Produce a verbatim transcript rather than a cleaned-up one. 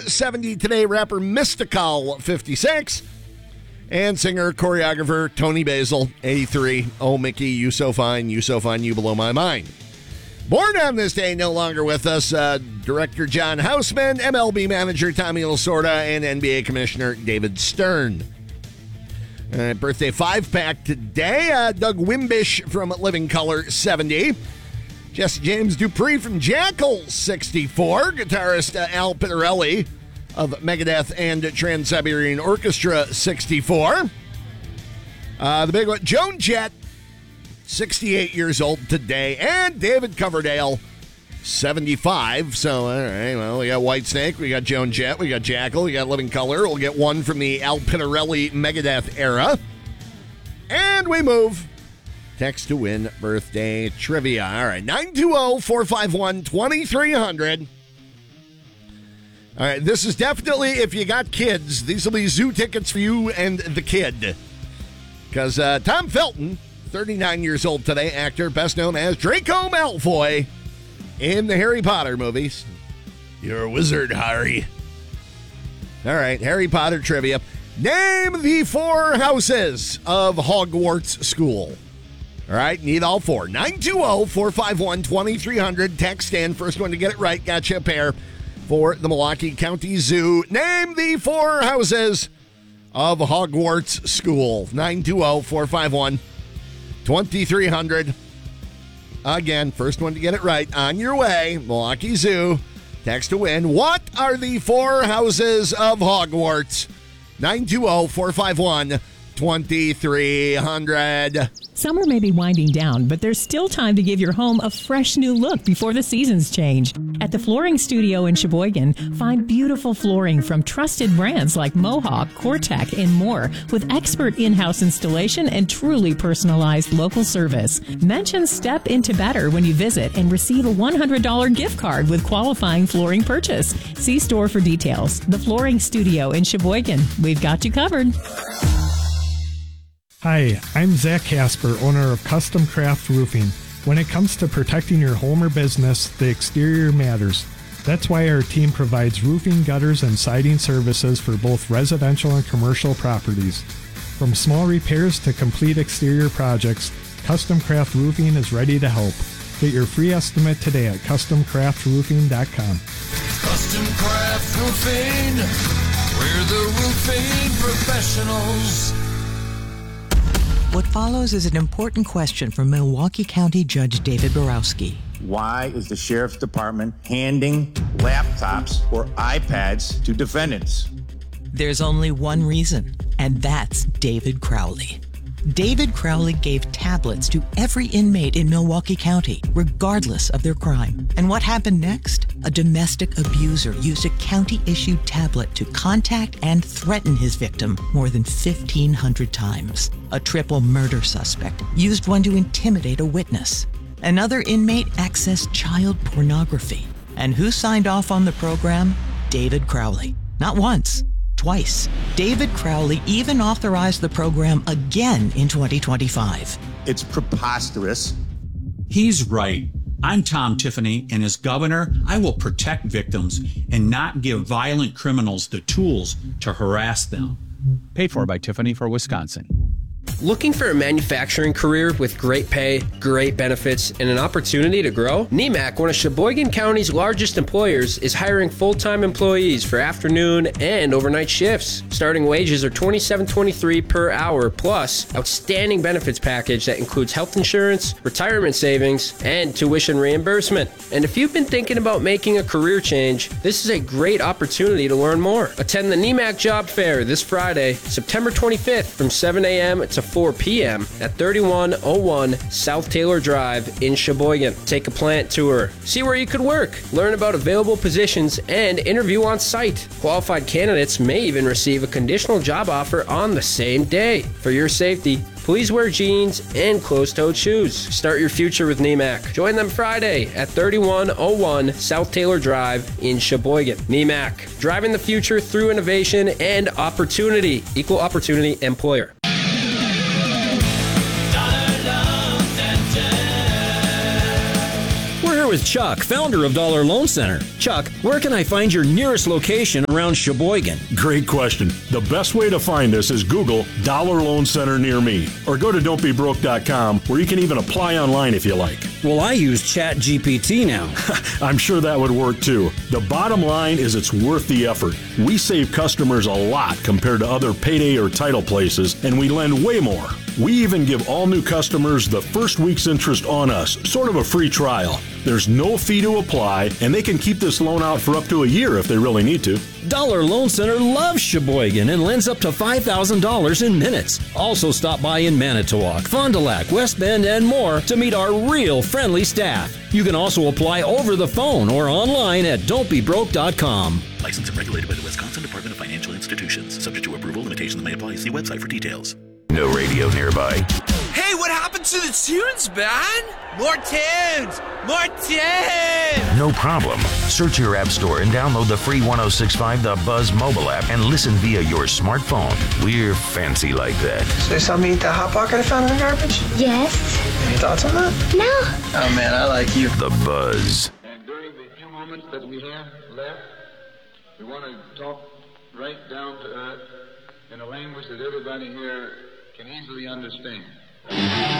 seventy today. Rapper Mystical, fifty-six. And singer, choreographer Tony Basil, eighty-three. Oh, Mickey, you so fine, you so fine, you blow my mind. Born on this day, no longer with us, uh, director John Houseman, M L B manager Tommy Lasorda, and N B A commissioner David Stern. Uh, birthday five-pack today. Uh, Doug Wimbish from Living Color, seventy. Jesse James Dupree from Jackal, sixty-four. Guitarist uh, Al Pitarelli of Megadeth and Trans-Siberian Orchestra, sixty-four. Uh, the big one, Joan Jett, sixty-eight years old today. And David Coverdale, seventy-five. So, all right, well, we got Whitesnake, we got Joan Jett, we got Jackal, we got Living Color. We'll get one from the Al Pitarelli Megadeth era. And we move. Text to win birthday trivia. All right, nine two zero, four five one, two three zero zero. All right, this is definitely, if you got kids, these will be zoo tickets for you and the kid. Because uh, Tom Felton, thirty-nine years old today, actor, best known as Draco Malfoy in the Harry Potter movies. You're a wizard, Harry. All right, Harry Potter trivia. Name the four houses of Hogwarts School. All right, need all four. nine two zero, four five one, two three zero zero. Text in. First one to get it right. Gotcha a pair for the Milwaukee County Zoo. Name the four houses of Hogwarts School. nine two zero, four five one, two three zero zero. Again, first one to get it right. On your way. Milwaukee Zoo. Text to win. What are the four houses of Hogwarts? nine two zero, four five one, two three zero zero. Summer may be winding down, but there's still time to give your home a fresh new look before the seasons change. At the Flooring Studio in Sheboygan, find beautiful flooring from trusted brands like Mohawk, Cortec, and more, with expert in-house installation and truly personalized local service. Mention Step Into Better when you visit and receive a one hundred dollars gift card with qualifying flooring purchase. See store for details. The Flooring Studio in Sheboygan. We've got you covered. Hi, I'm Zach Casper, owner of Custom Craft Roofing. When it comes to protecting your home or business, the exterior matters. That's why our team provides roofing, gutters, and siding services for both residential and commercial properties. From small repairs to complete exterior projects, Custom Craft Roofing is ready to help. Get your free estimate today at custom craft roofing dot com. Custom Craft Roofing, we're the roofing professionals. What follows is an important question from Milwaukee County Judge David Borowski. Why is the Sheriff's Department handing laptops or iPads to defendants? There's only one reason, and that's David Crowley. David Crowley gave tablets to every inmate in Milwaukee County, regardless of their crime. And what happened next? A domestic abuser used a county-issued tablet to contact and threaten his victim more than fifteen hundred times. A triple murder suspect used one to intimidate a witness. Another inmate accessed child pornography. And who signed off on the program? David Crowley. Not once. Twice. David Crowley even authorized the program again in twenty twenty-five. It's preposterous. He's right. I'm Tom Tiffany, and as governor, I will protect victims and not give violent criminals the tools to harass them. Paid for by Tiffany for Wisconsin. Looking for a manufacturing career with great pay, great benefits, and an opportunity to grow? N E M A C, one of Sheboygan County's largest employers, is hiring full-time employees for afternoon and overnight shifts. Starting wages are twenty-seven twenty-three per hour, plus outstanding benefits package that includes health insurance, retirement savings, and tuition reimbursement. And if you've been thinking about making a career change, this is a great opportunity to learn more. Attend the N E M A C Job Fair this Friday, September twenty-fifth from seven a.m. to four p.m. at thirty-one oh one South Taylor Drive in Sheboygan. Take a plant tour, see where you could work, learn about available positions, and interview on site. Qualified candidates may even receive a conditional job offer on the same day. For your safety, please wear jeans and closed-toed shoes. Start your future with N E M A C. Join them Friday at thirty-one oh one South Taylor Drive in Sheboygan. N E M A C, driving the future through innovation and opportunity. Equal opportunity employer. here with Chuck, founder of Dollar Loan Center. Chuck, where can I find your nearest location around Sheboygan? Great question. The best way to find us is Google Dollar Loan Center near me, or go to don't be broke dot com, where you can even apply online if you like. Well, I use Chat G P T now. I'm sure that would work too. The bottom line is it's worth the effort. We save customers a lot compared to other payday or title places, and we lend way more. We even give all new customers the first week's interest on us, sort of a free trial. There's no fee to apply, and they can keep this loan out for up to a year if they really need to. Dollar Loan Center loves Sheboygan and lends up to five thousand dollars in minutes. Also stop by in Manitowoc, Fond du Lac, West Bend, and more to meet our real friendly staff. You can also apply over the phone or online at don't be broke dot com. Licensed and regulated by the Wisconsin Department of Financial Institutions. Subject to approval, limitations may apply. See website for details. No radio nearby. Hey, what happened to the tunes, man? More tunes! More tunes! No problem. Search your app store and download the free one oh six point five The Buzz mobile app and listen via your smartphone. We're fancy like that. So you saw me eat that Hot Pocket I found in the garbage? Yes. Any thoughts on that? No. Oh, man, I like you. The Buzz. And during the few moments that we have left, we want to talk right down to earth in a language that everybody here can easily understand.